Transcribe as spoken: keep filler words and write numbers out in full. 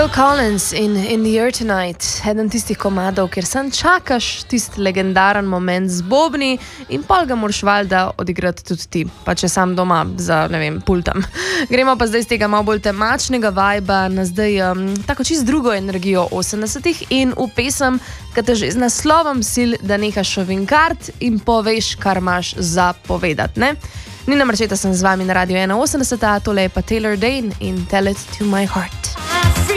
Phil Collins in In the Air Tonight, eden tistih komadov, kjer sam čakaš tisti legendaren moment z bobni in pol ga moraš valjda odigrati tudi ti, pa če sam doma za, ne vem, pultom. Gremo pa zdaj z tega malo bolj temačnega vajba na zdaj um, tako čist drugo energijo osemdesetih in v pesem, ki te že z naslovom sil, da nehaš ovinkart in poveš, kar imaš za povedati, ne? Nina Marčeta sem z vami na Radio ena osemdeset, tole je pa Taylor Dayne in Tell It to My Heart.